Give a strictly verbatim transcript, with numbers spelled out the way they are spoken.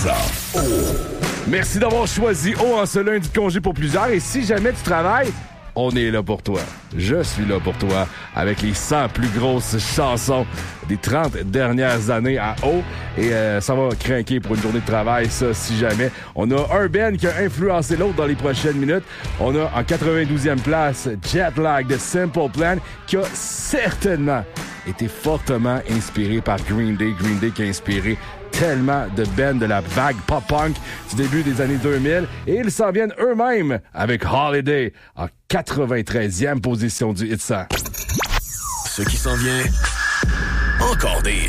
Oh. Merci d'avoir choisi O en ce lundi de congé pour plusieurs. Et si jamais tu travailles, on est là pour toi. Je suis là pour toi avec les cent plus grosses chansons des trente dernières années à O. Et euh, ça va craquer pour une journée de travail, ça, si jamais. On a un band qui a influencé l'autre dans les prochaines minutes. On a en quatre-vingt-douzième place Jet Lag de Simple Plan, qui a certainement été fortement inspiré par Green Day. Green Day qui a inspiré tellement de bands de la vague pop-punk du début des années deux mille. Et ils s'en viennent eux-mêmes avec Holiday en quatre-vingt-treizième position du hit cent. Ce qui s'en vient, encore des hits.